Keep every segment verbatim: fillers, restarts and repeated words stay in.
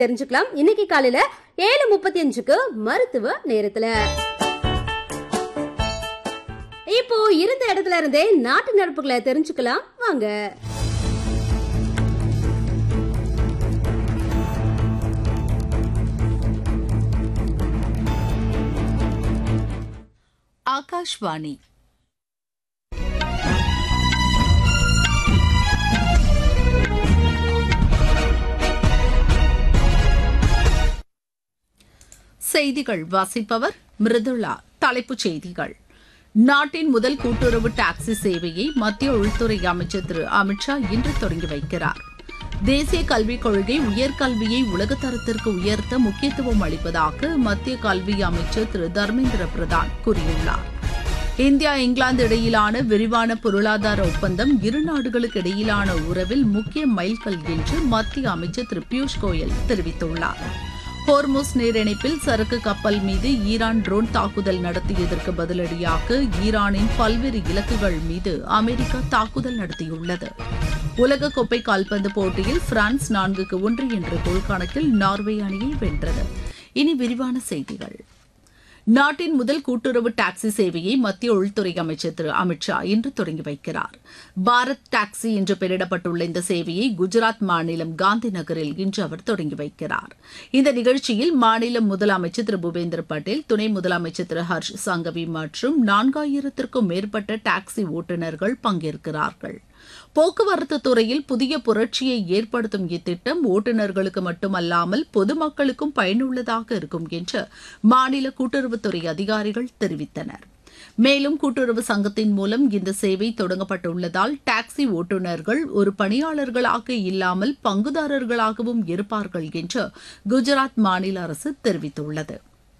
தெரிஞ்சுக்கலாம். இன்னைக்கு காலையில ஏழு முப்பத்தி அஞ்சுக்கு மருத்துவ நேரத்துல. இப்போ இருந்த இடத்துல இருந்தே நாட்டு நடப்புகளை தெரிஞ்சுக்கலாம் வாங்க. ஆகாஷ்வாணி செய்திகள் வாசிப்பவர் மிருதுளா. தலைப்புச் செய்திகள். நாட்டின் முதல் கூட்டுறவு டாக்ஸி சேவையை மத்திய உள்துறை அமைச்சர் திரு அமித்ஷா இன்று தொடங்கி வைக்கிறார். தேசிய கல்விக் கொள்கை உயர்கல்வியை உலகத்தரத்திற்கு உயர்த்த முக்கியத்துவம் அளிப்பதாக மத்திய கல்வி அமைச்சர் திரு தர்மேந்திர பிரதான் கூறியுள்ளார். இந்தியா இங்கிலாந்து இடையிலான விரிவான பொருளாதார ஒப்பந்தம் இரு நாடுகளுக்கு இடையிலான உறவில் முக்கிய மைல்கல் என்று மத்திய அமைச்சர் திரு பியூஷ் கோயல் தெரிவித்துள்ளார். ஹோர்முஸ் நீரிணைப்பில் சரக்கு கப்பல் மீது ஈரான் ட்ரோன் தாக்குதல் நடத்தியதற்கு பதிலடியாக ஈரானின் பல்வேறு இலக்குகள் மீது அமெரிக்கா தாக்குதல் நடத்தியுள்ளது. உலகக்கோப்பை கால்பந்து போட்டியில் பிரான்ஸ் நான்குக்கு ஒன்று என்ற கோல் கணக்கில் நார்வே அணியை வென்றது. இனி விரிவான செய்திகள். நாட்டின் முதல் கூட்டுறவு டாக்ஸி சேவையை மத்திய உள்துறை அமைச்சர் திரு அமித்ஷா இன்று தொடங்கி வைக்கிறார். பாரத் டாக்ஸி என்று பெயரிடப்பட்டுள்ள இந்த சேவையை குஜராத் மாநிலம் காந்தி நகரில் இன்று அவர் தொடங்கி வைக்கிறார். இந்த நிகழ்ச்சியில் மாநில முதலமைச்சர் திரு பூபேந்திர பட்டேல், துணை முதலமைச்சர் திரு ஹர்ஷ் சங்கவி மற்றும் நான்காயிரத்திற்கும் மேற்பட்ட டாக்ஸி ஓட்டுநர்கள் பங்கேற்கிறார்கள். போக்குவரத்து துறையில் புதிய புரட்சியை ஏற்படுத்தும் இத்திட்டம் ஓட்டுநர்களுக்கு மட்டுமல்லாமல் பொதுமக்களுக்கும் பயனுள்ளதாக இருக்கும் என்று மாநில கூட்டுறவுத்துறை அதிகாரிகள் தெரிவித்தனர். மேலும் கூட்டுறவு சங்கத்தின் மூலம் இந்த சேவை தொடங்கப்பட்டுள்ளதால் டாக்ஸி ஓட்டுநர்கள் ஒரு பணியாளர்களாக இல்லாமல் பங்குதாரர்களாகவும் இருப்பார்கள் என்று குஜராத் மாநில அரசு தெரிவித்துள்ளது.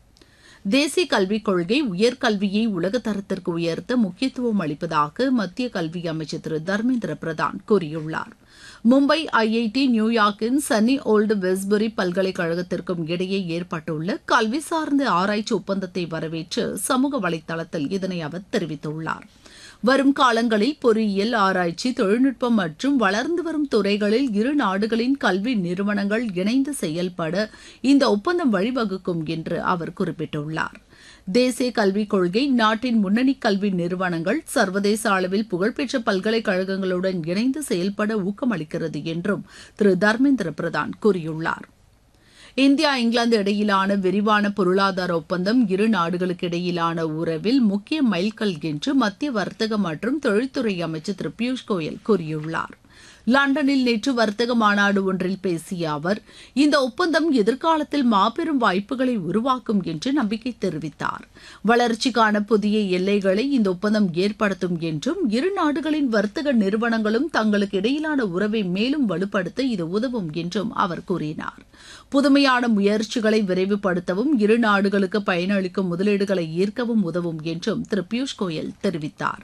தேசிய கல்விக் கொள்கை உயர்கல்வியை உலகத்தரத்திற்கு உயர்த்த முக்கியத்துவம் அளிப்பதாக மத்திய கல்வி அமைச்சர் திரு தர்மேந்திர பிரதான் கூறியுள்ளார். மும்பை ஐஐடி, நியூயார்க்கின் சன்னி ஓல்டு வெஸ்புரி பல்கலைக்கழகத்திற்கும் இடையே ஏற்பட்டுள்ள கல்வி சார்ந்த ஆராய்ச்சி ஒப்பந்தத்தை வரவேற்று சமூக வலைதளத்தில் இதனை அவர் தெரிவித்துள்ளார். வரும் காலங்களில் பொறியியல், ஆராய்ச்சி, தொழில்நுட்பம் மற்றும் வளர்ந்து வரும் துறைகளில் இரு நாடுகளின் கல்வி நிறுவனங்கள் இணைந்து செயல்பட இந்த ஒப்பந்தம் வழிவகுக்கும் என்று அவர் குறிப்பிட்டுள்ளார். தேசிய கல்விக் கொள்கை நாட்டின் முன்னணி கல்வி நிறுவனங்கள் சர்வதேச அளவில் புகழ்பெற்ற பல்கலைக்கழகங்களுடன் இணைந்து செயல்பட ஊக்கமளிக்கிறது என்றும் திரு தர்மேந்திர பிரதான் கூறியுள்ளார். இந்தியா இங்கிலாந்து இடையிலான விரிவான பொருளாதார ஒப்பந்தம் இரு நாடுகளுக்கு இடையிலான உறவில் முக்கிய மைல்கல் என்று மத்திய வர்த்தக மற்றும் தொழில்துறை அமைச்சர் திரு பியூஷ் கோயல் கூறியுள்ளார். லண்டனில் நேற்று வர்த்தக மாநாடு ஒன்றில் பேசிய அவர், இந்த ஒப்பந்தம் எதிர்காலத்தில் மாபெரும் வாய்ப்புகளை உருவாக்கும் என்று நம்பிக்கை தெரிவித்தார். வளர்ச்சிக்கான புதிய எல்லைகளை இந்த ஒப்பந்தம் ஏற்படுத்தும் என்றும் இரு நாடுகளின் வர்த்தக நிறுவனங்களும் தங்களுக்கு இடையிலான உறவை மேலும் வலுப்படுத்த இது உதவும் என்றும் அவர் கூறினார். புதுமையான முயற்சிகளை விரைவுபடுத்தவும் இரு நாடுகளுக்கு பயனளிக்கும் முதலீடுகளை ஈர்க்கவும் உதவும் என்றும் திரு பியூஷ் கோயல் தெரிவித்தார்.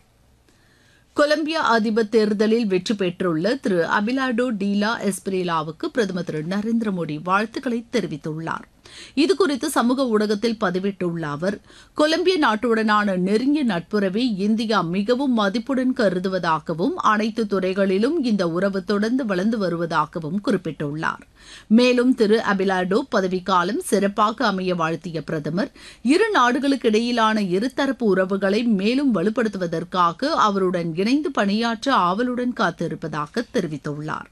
கொலம்பியா அதிபர் தேர்தலில் வெற்றி பெற்றுள்ள திரு அபிலாடோ டீலா எஸ்பிரேலாவுக்கு பிரதமர் திரு நரேந்திர மோடி வாழ்த்துக்களை தெரிவித்துள்ளார். இதுகுறித்து சமூக ஊடகத்தில் பதிவிட்டுள்ள அவர், கொலம்பிய நாட்டுடனான நெருங்கிய நட்புறவை இந்தியா மிகவும் மதிப்புடன் கருதுவதாகவும் அனைத்து துறைகளிலும் இந்த உறவு தொடர்ந்து வளர்ந்து வருவதாகவும் குறிப்பிட்டுள்ளார். மேலும் திரு அபிலாடோ பதவிக்காலம் சிறப்பாக அமைய வாழ்த்திய பிரதமர், இரு நாடுகளுக்கு இடையிலான இருதரப்பு உறவுகளை மேலும் வலுப்படுத்துவதற்காக அவருடன் இணைந்து பணியாற்ற ஆவலுடன் காத்திருப்பதாக தெரிவித்துள்ளார்.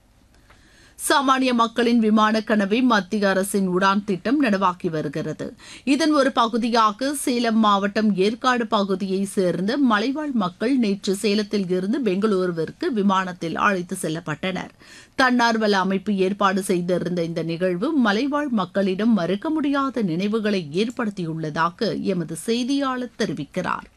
சாமானிய மக்களின் விமான கனவை மத்திய அரசின் உடான் திட்டம் நனவாக்கி வருகிறது. இதன் ஒரு பகுதியாக சேலம் மாவட்டம் ஏற்காடு பகுதியைச் சேர்ந்த மலைவாழ் மக்கள் நேற்று சேலத்தில் இருந்து பெங்களூருவிற்கு விமானத்தில் அழைத்து செல்லப்பட்டனர். தன்னார்வல அமைப்பு ஏற்பாடு செய்திருந்த இந்த நிகழ்வு மலைவாழ் மக்களிடம் மறக்க முடியாத நினைவுகளை ஏற்படுத்தியுள்ளதாக எமது செய்தியாளர் தெரிவிக்கிறார்.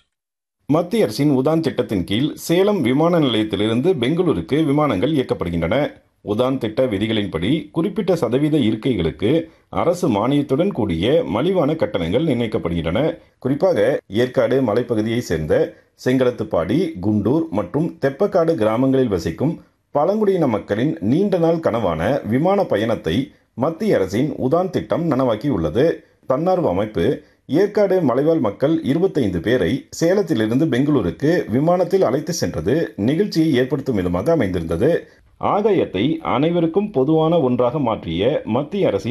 மத்திய அரசின் உதான் திட்டத்தின் கீழ் சேலம் விமான நிலையத்திலிருந்து பெங்களூருக்கு விமானங்கள் இயக்கப்படுகின்றன. உதான் திட்ட விதிகளின்படி குறிப்பிட்ட சதவீத இருக்கைகளுக்கு அரசு மானியத்துடன் கூடிய மலிவான கட்டணங்கள் நிர்ணயிக்கப்படுகின்றன. குறிப்பாக ஏற்காடு மலைப்பகுதியை சேர்ந்த செங்கலத்துப்பாடி, குண்டூர் மற்றும் தெப்பக்காடு கிராமங்களில் வசிக்கும் பழங்குடியின மக்களின் நீண்ட நாள் கனவான விமான பயணத்தை மத்திய அரசின் உதான் திட்டம் நனவாக்கியுள்ளது. தன்னார்வ அமைப்பு ஏற்காடு மலைவாழ் மக்கள் இருபத்தைந்து பேரை சேலத்திலிருந்து பெங்களூருக்கு விமானத்தில் அழைத்து சென்றது நிகழ்ச்சியை ஏற்படுத்தும் விதமாக அமைந்திருந்தது. ஆகாயத்தை அனைவருக்கும் பொதுவான ஒன்றாக மாற்றிய மத்திய அரசின்